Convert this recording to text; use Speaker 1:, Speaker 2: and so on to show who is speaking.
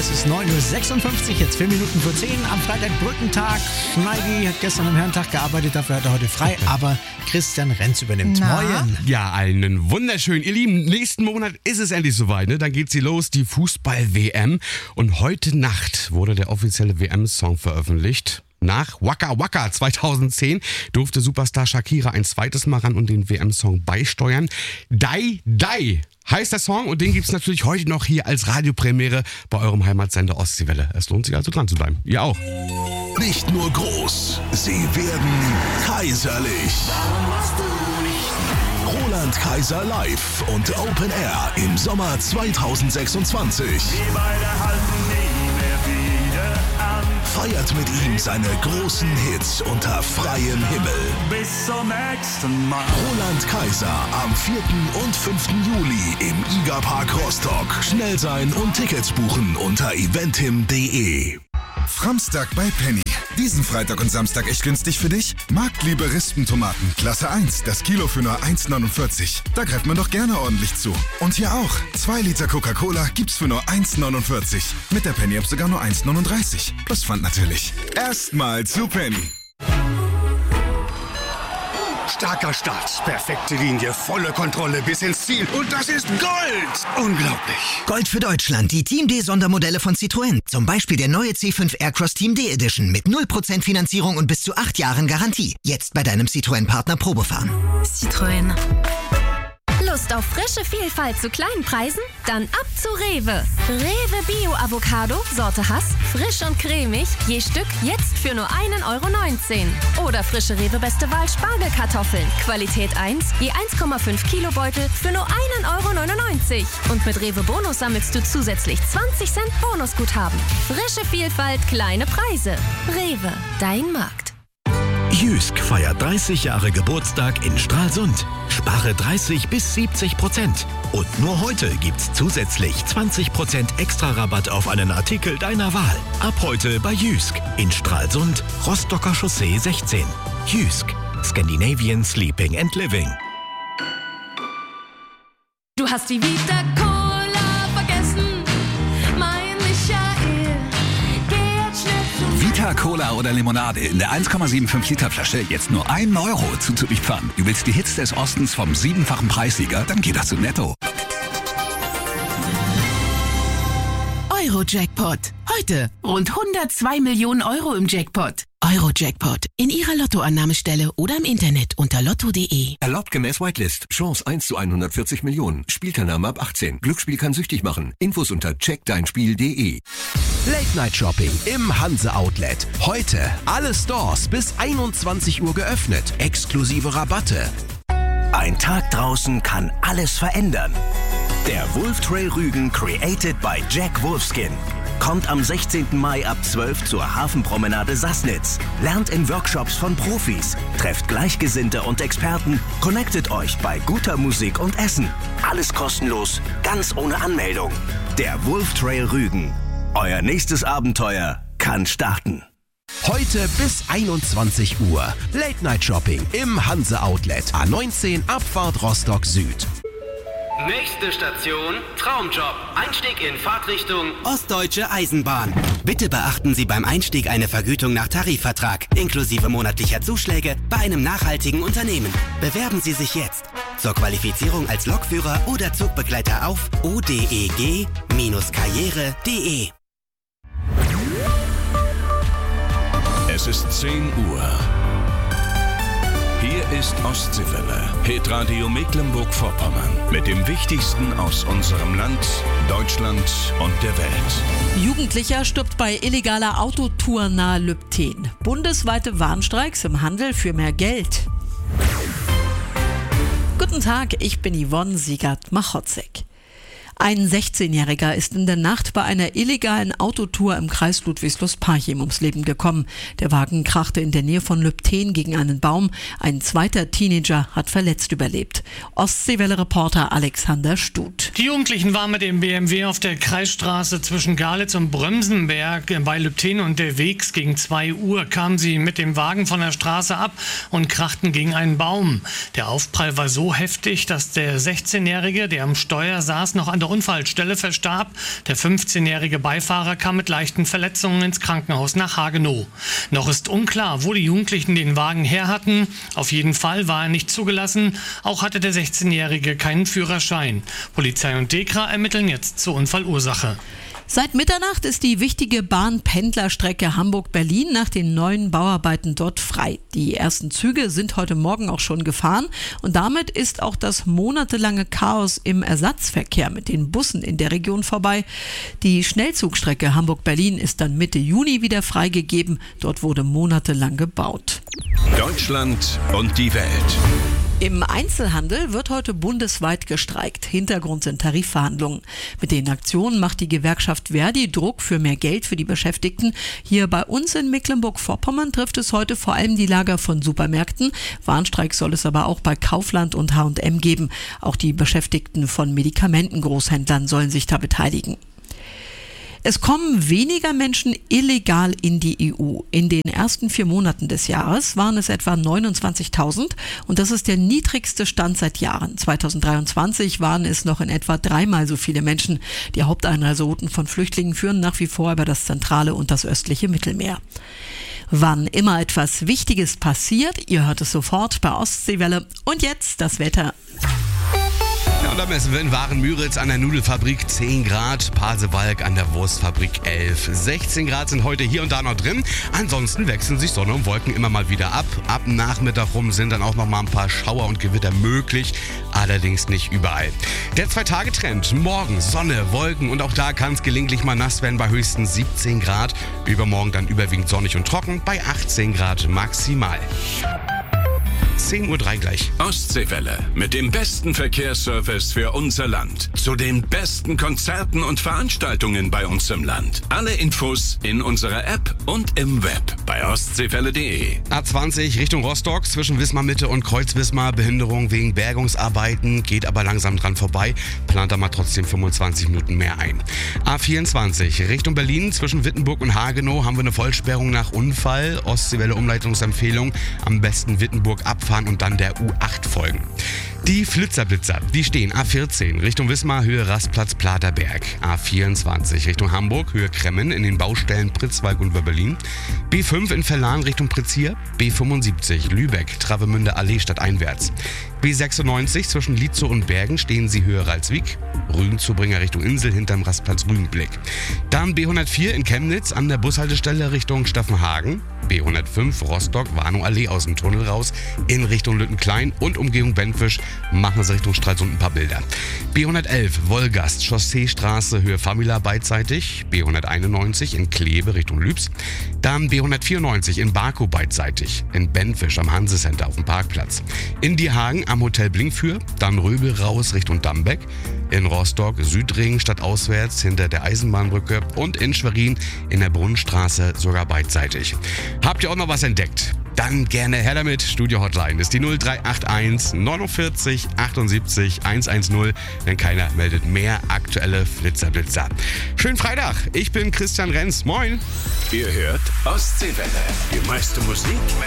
Speaker 1: Es ist 9.56 Uhr, jetzt 4 Minuten vor 10 am Freitag Brückentag. Schneidi hat gestern am Herrentag gearbeitet, dafür hat er heute frei, aber Christian Renz übernimmt. Moin.
Speaker 2: Ja, einen wunderschönen. Ihr Lieben, nächsten Monat ist es endlich soweit, ne? Dann geht sie los, die Fußball-WM. Und heute Nacht wurde der offizielle WM-Song veröffentlicht. Nach Waka Waka 2010 durfte Superstar Shakira ein zweites Mal ran und den WM-Song beisteuern. Die Die heißt der Song und den gibt's natürlich heute noch hier als Radiopremiere bei eurem Heimatsender Ostseewelle. Es lohnt sich also dran zu bleiben. Ihr auch.
Speaker 3: Nicht nur groß, sie werden kaiserlich. Roland Kaiser live und Open Air im Sommer 2026. Feiert mit ihm seine großen Hits unter freiem Himmel.
Speaker 4: Bis zum nächsten Mal.
Speaker 3: Roland Kaiser am 4. und 5. Juli im IGA-Park Rostock. Schnell sein und Tickets buchen unter eventim.de.
Speaker 5: Framstag bei Penny. Diesen Freitag und Samstag echt günstig für dich? Marktliebe Rispentomaten, Klasse 1, das Kilo für nur 1,49. Da greift man doch gerne ordentlich zu. Und hier auch, 2 Liter Coca-Cola gibt's für nur 1,49. Mit der Penny-App sogar nur 1,39. Plus Pfand natürlich. Erstmal zu Penny.
Speaker 6: Starker Start, perfekte Linie, volle Kontrolle bis ins Ziel. Und das ist Gold! Unglaublich.
Speaker 7: Gold für Deutschland, die Team D Sondermodelle von Citroën. Zum Beispiel der neue C5 Aircross Team D Edition mit 0% Finanzierung und bis zu 8 Jahren Garantie. Jetzt bei deinem Citroën-Partner Probefahren.
Speaker 8: Citroën. Lust auf frische Vielfalt zu kleinen Preisen? Dann ab zu Rewe. Rewe Bio Avocado, Sorte Hass, frisch und cremig, je Stück jetzt für nur 1,19 €. Oder frische Rewe Beste Wahl Spargelkartoffeln, Qualität 1, je 1,5 Kilo Beutel für nur 1,99 €. Und mit Rewe Bonus sammelst du zusätzlich 20 Cent Bonusguthaben. Frische Vielfalt, kleine Preise. Rewe, dein Markt.
Speaker 9: Jysk feiert 30 Jahre Geburtstag in Stralsund. Spare 30-70%. Und nur heute gibt's zusätzlich 20% extra Rabatt auf einen Artikel deiner Wahl. Ab heute bei Jysk in Stralsund, Rostocker Chaussee 16. Jysk, Scandinavian Sleeping and Living.
Speaker 8: Du hast die Vita Cola vergessen, mein Michael. Geh jetzt schnell zu
Speaker 10: Vita Cola oder Limonade in der 1,75 Liter Flasche jetzt nur 1 € zuzuliefern. Du willst die Hits des Ostens vom 7-fachen Preissieger? Dann geht das zu Netto.
Speaker 11: Euro-Jackpot. Heute rund 102 Millionen € im Jackpot. Euro-Jackpot. In Ihrer Lottoannahmestelle oder im Internet unter lotto.de.
Speaker 12: Erlaubt gemäß Whitelist. Chance 1 zu 140 Millionen. Spielteilnahme ab 18. Glücksspiel kann süchtig machen. Infos unter checkdeinspiel.de.
Speaker 13: Late Night Shopping im Hanse Outlet. Heute alle Stores bis 21 Uhr geöffnet. Exklusive Rabatte.
Speaker 14: Ein Tag draußen kann alles verändern. Der Wolf Trail Rügen created by Jack Wolfskin. Kommt am 16. Mai ab 12 zur Hafenpromenade Sassnitz. Lernt in Workshops von Profis. Trefft Gleichgesinnte und Experten. Connectet euch bei guter Musik und Essen. Alles kostenlos, ganz ohne Anmeldung. Der Wolf Trail Rügen. Euer nächstes Abenteuer kann starten.
Speaker 13: Heute bis 21 Uhr. Late Night Shopping im Hanse Outlet. A19 Abfahrt Rostock Süd.
Speaker 15: Nächste Station, Traumjob. Einstieg in Fahrtrichtung
Speaker 16: Ostdeutsche Eisenbahn. Bitte beachten Sie beim Einstieg eine Vergütung nach Tarifvertrag, inklusive monatlicher Zuschläge bei einem nachhaltigen Unternehmen. Bewerben Sie sich jetzt. Zur Qualifizierung als Lokführer oder Zugbegleiter auf odeg-karriere.de.
Speaker 3: Es ist 10 Uhr. Hier ist Ostseewelle, Hitradio Mecklenburg-Vorpommern. Mit dem Wichtigsten aus unserem Land, Deutschland und der Welt.
Speaker 17: Jugendlicher stirbt bei illegaler Autotour nahe Lübten. Bundesweite Warnstreiks im Handel für mehr Geld. Guten Tag, ich bin Yvonne Siegert-Machotzek. Ein 16-Jähriger ist in der Nacht bei einer illegalen Autotour im Kreis Ludwigslust-Parchim ums Leben gekommen. Der Wagen krachte in der Nähe von Lübten gegen einen Baum. Ein zweiter Teenager hat verletzt überlebt. Ostseewelle-Reporter Alexander Stut.
Speaker 18: Die Jugendlichen waren mit dem BMW auf der Kreisstraße zwischen Galitz und Brömsenberg bei Lübten unterwegs. Gegen 2 Uhr kamen sie mit dem Wagen von der Straße ab und krachten gegen einen Baum. Der Aufprall war so heftig, dass der 16-Jährige, der am Steuer saß, noch an der der Unfallstelle verstarb. Der 15-jährige Beifahrer kam mit leichten Verletzungen ins Krankenhaus nach Hagenow. Noch ist unklar, wo die Jugendlichen den Wagen her hatten. Auf jeden Fall war er nicht zugelassen. Auch hatte der 16-jährige keinen Führerschein. Polizei und DEKRA ermitteln jetzt zur Unfallursache.
Speaker 17: Seit Mitternacht ist die wichtige Bahn-Pendlerstrecke Hamburg-Berlin nach den neuen Bauarbeiten dort frei. Die ersten Züge sind heute Morgen auch schon gefahren und damit ist auch das monatelange Chaos im Ersatzverkehr mit den Bussen in der Region vorbei. Die Schnellzugstrecke Hamburg-Berlin ist dann Mitte Juni wieder freigegeben. Dort wurde monatelang gebaut.
Speaker 9: Deutschland und die Welt.
Speaker 17: Im Einzelhandel wird heute bundesweit gestreikt. Hintergrund sind Tarifverhandlungen. Mit den Aktionen macht die Gewerkschaft Verdi Druck für mehr Geld für die Beschäftigten. Hier bei uns in Mecklenburg-Vorpommern trifft es heute vor allem die Lager von Supermärkten. Warnstreik soll es aber auch bei Kaufland und H&M geben. Auch die Beschäftigten von Medikamentengroßhändlern sollen sich da beteiligen. Es kommen weniger Menschen illegal in die EU. In den ersten 4 Monaten des Jahres waren es etwa 29.000 und das ist der niedrigste Stand seit Jahren. 2023 waren es noch in etwa 3-mal so viele Menschen. Die Haupteinreiserouten von Flüchtlingen führen nach wie vor über das zentrale und das östliche Mittelmeer. Wann immer etwas Wichtiges passiert, ihr hört es sofort bei Ostseewelle. Und jetzt das Wetter.
Speaker 2: Ja, und da messen wir in Waren-Müritz an der Nudelfabrik 10 Grad, Pasewalk an der Wurstfabrik 11. 16 Grad sind heute hier und da noch drin. Ansonsten wechseln sich Sonne und Wolken immer mal wieder ab. Ab Nachmittag rum sind dann auch noch mal ein paar Schauer und Gewitter möglich, allerdings nicht überall. Der 2-Tage-Trend, morgen Sonne, Wolken und auch da kann es gelegentlich mal nass werden bei höchstens 17 Grad. Übermorgen dann überwiegend sonnig und trocken bei 18 Grad maximal. 10:03 Uhr gleich.
Speaker 9: Ostseewelle mit dem besten Verkehrsservice für unser Land. Zu den besten Konzerten und Veranstaltungen bei uns im Land. Alle Infos in unserer App und im Web bei ostseewelle.de.
Speaker 2: A20 Richtung Rostock zwischen Wismar-Mitte und Kreuz-Wismar. Behinderung wegen Bergungsarbeiten, geht aber langsam dran vorbei. Plant da mal trotzdem 25 Minuten mehr ein. A24 Richtung Berlin zwischen Wittenburg und Hagenow haben wir eine Vollsperrung nach Unfall. Ostseewelle Umleitungsempfehlung. Am besten Wittenburg abfahren und dann der U8 folgen. Die Flitzerblitzer, die stehen A14 Richtung Wismar, Höhe Rastplatz Platerberg. A24 Richtung Hamburg, Höhe Kremmen in den Baustellen Pritzwalk und Berlin. B5 in Verlan Richtung Pritzhier. B75 Lübeck, Travemünde Allee stadteinwärts. B96 zwischen Lietzow und Bergen stehen sie Höhe Ralswiek. Rügenzubringer Richtung Insel hinterm Rastplatz Rügenblick. Dann B104 in Chemnitz an der Bushaltestelle Richtung Staffenhagen. B105 Rostock, Warnow Allee aus dem Tunnel raus in Richtung Lüttenklein und Umgehung Benfisch. Machen Sie Richtung Stralsund ein paar Bilder. B111 Wolgast, Chausseestraße, Höhe Famila beidseitig. B191 in Kleve Richtung Lübs. Dann B194 in Barkow beidseitig. In Benfisch am Hansecenter auf dem Parkplatz. In Diehagen am Hotel Blinkfür. Dann Röbel raus Richtung Dambeck. In Rostock Südring stadtauswärts hinter der Eisenbahnbrücke. Und in Schwerin in der Brunnenstraße sogar beidseitig. Habt ihr auch noch was entdeckt? Dann gerne her damit. Studio Hotline ist die 0381 49 78 110, denn keiner meldet mehr aktuelle Flitzerblitzer. Schönen Freitag, ich bin Christian Renz. Moin.
Speaker 9: Ihr hört Ostseewelle. Die meiste Musik